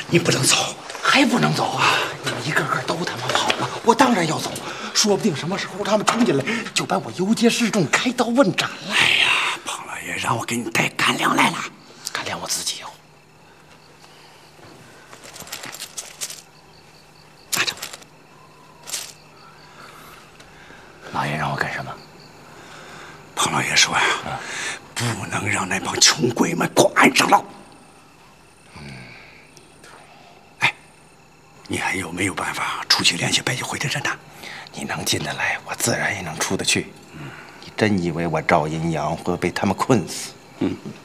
你不能走， 还不能走啊！你们一个个都他妈跑了，我当然要走，说不定什么时候他们冲进来，就把我游街示众，开刀问斩了。 哎呀，庞老爷让我给你带干粮来了， 干粮我自己有。 拿着。 老爷让我干什么？ 庞老爷说呀，不能让那帮穷鬼们过岸上捞。哎，你还有没有办法出去联系白玉辉的人呢？ 你能进得来，我自然也能出得去。你真以为我赵阴阳会被他们困死？